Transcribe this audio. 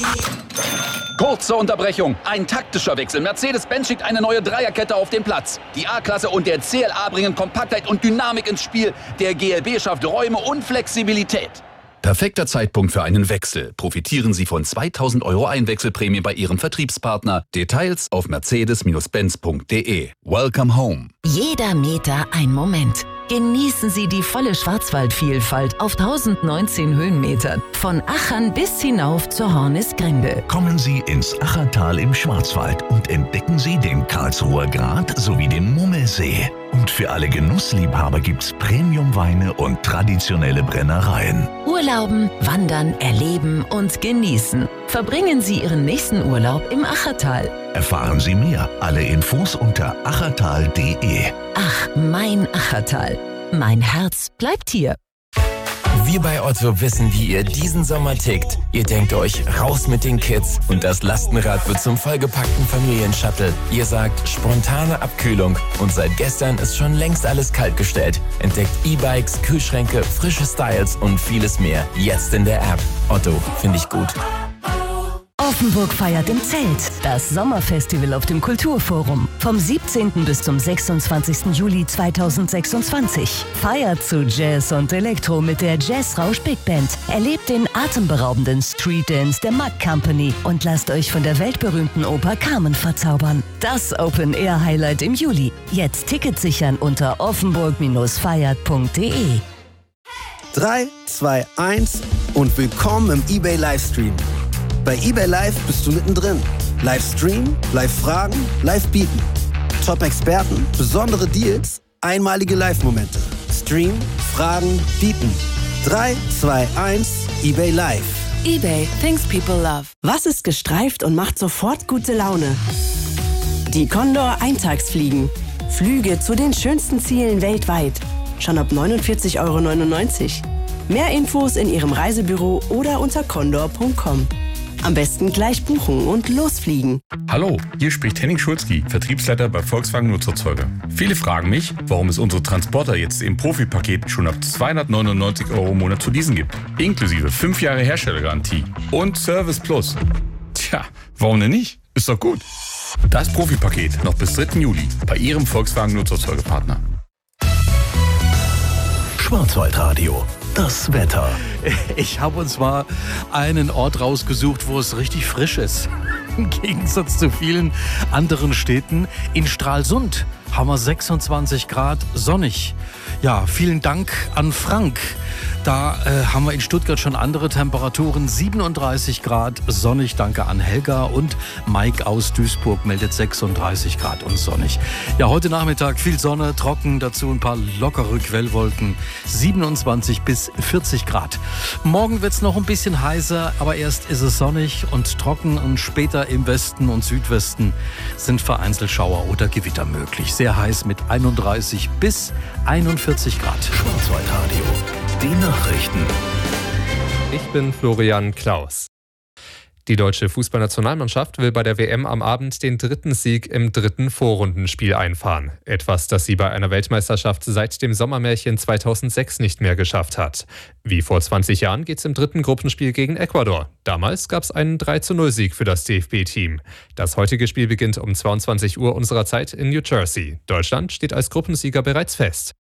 Kurze Unterbrechung. Ein taktischer Wechsel. Mercedes-Benz schickt eine neue Dreierkette auf den Platz. Die A-Klasse und der CLA bringen Kompaktheit und Dynamik ins Spiel. Der GLB schafft Räume und Flexibilität. Perfekter Zeitpunkt für einen Wechsel. Profitieren Sie von 2.000 € Einwechselprämie bei Ihrem Vertriebspartner. Details auf mercedes-benz.de. Welcome home. Jeder Meter ein Moment. Genießen Sie die volle Schwarzwaldvielfalt auf 1019 Höhenmetern. Von Achern bis hinauf zur Hornisgrinde. Kommen Sie ins Achertal im Schwarzwald und entdecken Sie den Karlsruher Grat sowie den Mummelsee. Und für alle Genussliebhaber gibt's Premiumweine und traditionelle Brennereien. Urlauben, wandern, erleben und genießen. Verbringen Sie Ihren nächsten Urlaub im Achertal. Erfahren Sie mehr. Alle Infos unter achertal.de. Ach, mein Achertal. Mein Herz bleibt hier. Wir bei Otto wissen, wie ihr diesen Sommer tickt. Ihr denkt euch, raus mit den Kids und das Lastenrad wird zum vollgepackten Familienshuttle. Ihr sagt, spontane Abkühlung und seit gestern ist schon längst alles kaltgestellt. Entdeckt E-Bikes, Kühlschränke, frische Styles und vieles mehr. Jetzt in der App. Otto, finde ich gut. Offenburg feiert im Zelt. Das Sommerfestival auf dem Kulturforum. Vom 17. bis zum 26. Juli 2026. Feiert zu Jazz und Elektro mit der Jazzrausch Big Band. Erlebt den atemberaubenden Street Dance der Mud Company und lasst euch von der weltberühmten Oper Carmen verzaubern. Das Open-Air-Highlight im Juli. Jetzt Tickets sichern unter offenburg-feiert.de. 3, 2, 1 und willkommen im eBay Livestream. Bei eBay Live bist du mittendrin. Livestream, Live-Fragen, Live-Bieten. Top-Experten, besondere Deals, einmalige Live-Momente. Stream, Fragen, Bieten. 3, 2, 1, eBay Live. eBay, things people love. Was ist gestreift und macht sofort gute Laune? Die Condor Eintagsfliegen. Flüge zu den schönsten Zielen weltweit. Schon ab 49,99 €. Mehr Infos in Ihrem Reisebüro oder unter condor.com. Am besten gleich buchen und losfliegen. Hallo, hier spricht Henning Schulzki, Vertriebsleiter bei Volkswagen Nutzerzeuger. Viele fragen mich, warum es unsere Transporter jetzt im Profipaket schon ab 299 € im Monat zu leasen gibt. Inklusive 5 Jahre Herstellergarantie und Service Plus. Tja, warum denn nicht? Ist doch gut. Das Profipaket noch bis 3. Juli bei Ihrem Volkswagen Nutzerzeugerpartner. Schwarzwaldradio. Das Wetter. Ich habe uns mal einen Ort rausgesucht, wo es richtig frisch ist. Im Gegensatz zu vielen anderen Städten. In Stralsund haben wir 26 Grad sonnig. Ja, vielen Dank an Frank. Da haben wir in Stuttgart schon andere Temperaturen. 37 Grad sonnig. Danke an Helga. Und Mike aus Duisburg meldet 36 Grad und sonnig. Ja, heute Nachmittag viel Sonne, trocken, dazu ein paar lockere Quellwolken. 27 bis 40 Grad. Morgen wird es noch ein bisschen heißer, aber erst ist es sonnig und trocken und später im Westen und Südwesten sind vereinzelt Schauer oder Gewitter möglich. Sehr heiß mit 31 bis 41 Grad. Schwarzwaldradio. Die Nachrichten. Ich bin Florian Klaus. Die deutsche Fußballnationalmannschaft will bei der WM am Abend den 3. Sieg im 3. Vorrundenspiel einfahren. Etwas, das sie bei einer Weltmeisterschaft seit dem Sommermärchen 2006 nicht mehr geschafft hat. Wie vor 20 Jahren geht es im 3. Gruppenspiel gegen Ecuador. Damals gab es einen 3:0-Sieg für das DFB-Team. Das heutige Spiel beginnt um 22 Uhr unserer Zeit in New Jersey. Deutschland steht als Gruppensieger bereits fest.